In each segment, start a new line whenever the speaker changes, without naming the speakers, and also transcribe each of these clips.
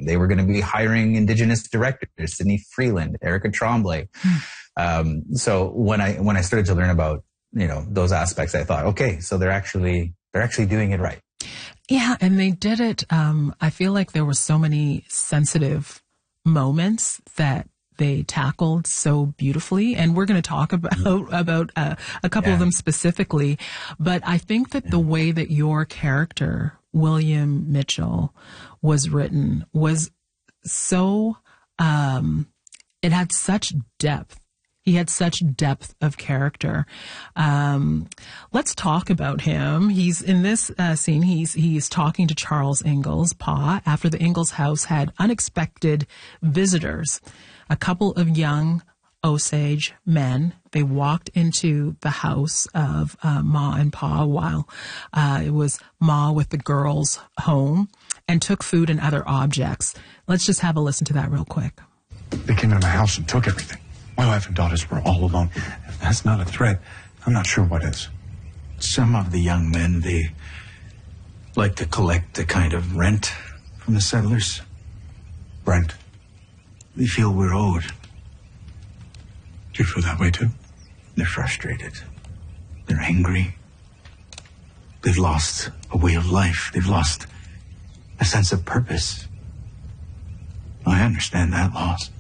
They were going to be hiring Indigenous directors, Sidney Freeland, Erica Tremblay. So when I started to learn about, those aspects, I thought, okay, so they're actually doing it right.
Yeah. And they did it. I feel like there were so many sensitive moments that they tackled so beautifully, and we're going to talk about a couple of them specifically. But I think that the way that your character, William Mitchell, was written was so, it had such depth. He had such depth of character. Let's talk about him. He's in this scene. He's talking to Charles Ingalls, Pa, after the Ingalls house had unexpected visitors. A couple of young Osage men. They walked into the house of Ma and Pa while it was Ma with the girls home, and took food and other objects. Let's just have a listen to that real quick.
They came into my house and took everything. My wife and daughters were all alone. If that's not a threat, I'm not sure what is.
Some of the young men, they like to collect the kind of rent from the settlers.
Rent.
They feel we're owed.
Do you feel that way too?
They're frustrated. They're angry. They've lost a way of life. They've lost a sense of purpose. I understand that loss.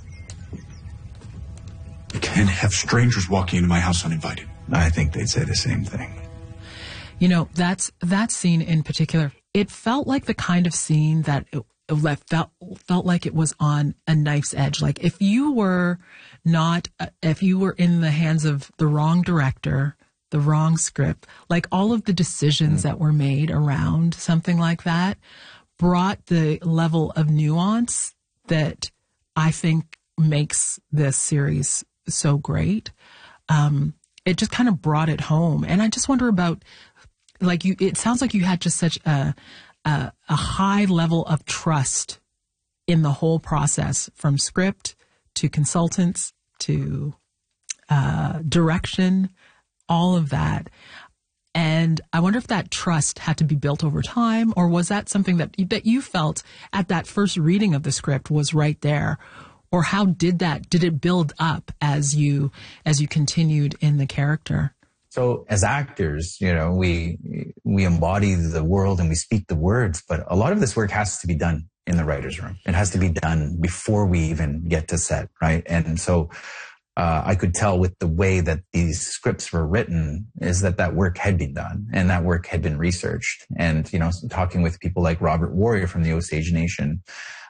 You can't have strangers walking into my house uninvited.
I think they'd say the same thing.
That scene in particular, it felt like the kind of scene that felt like it was on a knife's edge. Like if you were in the hands of the wrong director, the wrong script, like all of the decisions that were made around something like that brought the level of nuance that I think makes this series so great. It just kind of brought it home. And I just wonder about, it sounds like you had just such a high level of trust in the whole process, from script to consultants to direction, all of that. And I wonder if that trust had to be built over time, or was that something that you felt at that first reading of the script was right there? Or how did it build up as you continued in the character?
So as actors, we embody the world and we speak the words, but a lot of this work has to be done in the writer's room. It has to be done before we even get to set, right? And so I could tell with the way that these scripts were written is that work had been done and that work had been researched. And, talking with people like Robert Warrior from the Osage Nation,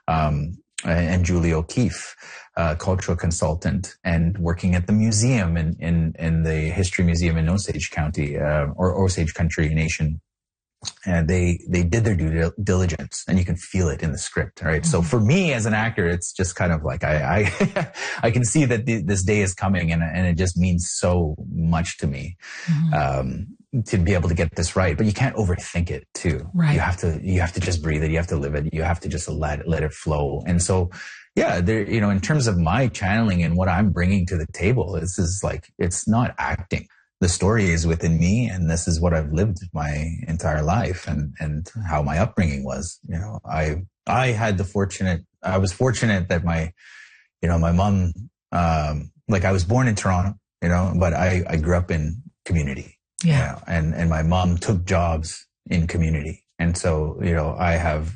and Julie O'Keefe, cultural consultant, and working at the museum in the History Museum in Osage County, or Osage Country Nation. And they did their due diligence, and you can feel it in the script, right? Mm-hmm. So for me as an actor, it's just kind of like I can see that this day is coming, and it just means so much to me. Mm-hmm. To be able to get this right, but you can't overthink it too.
Right.
You have to just breathe it. You have to live it. You have to just let it flow. And so, yeah, there, in terms of my channeling and what I'm bringing to the table, this is it's not acting. The story is within me, and this is what I've lived my entire life, and how my upbringing was. I was fortunate that my mom, I was born in Toronto, but I grew up in community.
Yeah.
And my mom took jobs in community. And so, I have,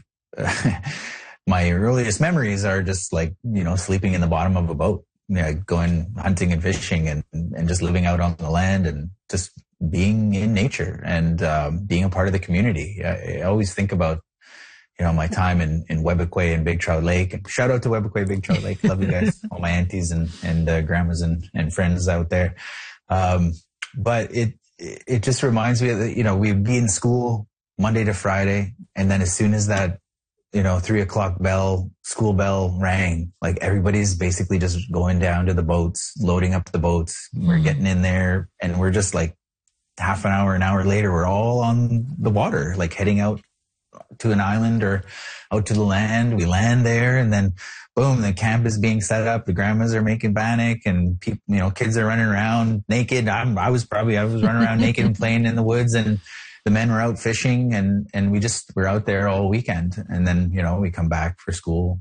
my earliest memories are just sleeping in the bottom of a boat, going hunting and fishing and just living out on the land and just being in nature and, being a part of the community. I always think about, my time in Webequie and Big Trout Lake. And shout out to Webequie, Big Trout Lake. Love you guys, all my aunties and grandmas and friends out there. But it just reminds me that, we'd be in school Monday to Friday. And then as soon as that, 3:00 school bell rang, everybody's basically just going down to the boats, loading up the boats. Mm-hmm. We're getting in there, and we're just half an hour later, we're all on the water, heading out to an island or out to the land. We land there, and then boom, the camp is being set up. The grandmas are making bannock, and people, kids are running around naked. I was running around naked and playing in the woods, and the men were out fishing, and we're out there all weekend. And then, we come back for school